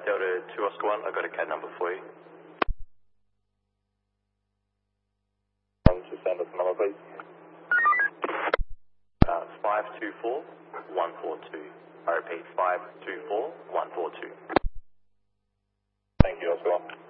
Delta 2 Oscar 1, I've got a CAD number for you. Just send us a number, please. 524142. I repeat, 524142. Thank you, Oscar 1.